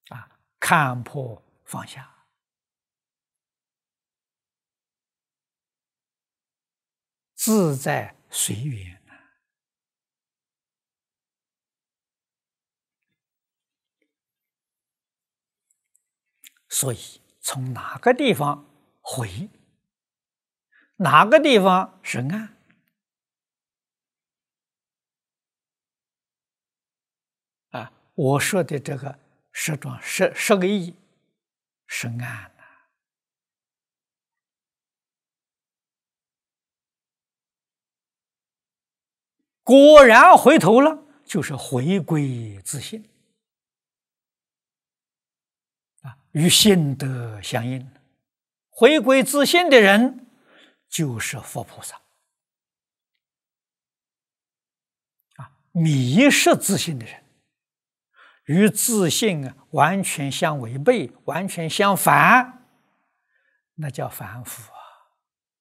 看破放下，自在随缘。所以从哪个地方回，哪个地方是岸，我说的这个十个亿是岸呐。果然回头了，就是回归自信与心得相应。回归自信的人就是佛菩萨迷失自信的人，与自信完全相违背，完全相反，那叫凡夫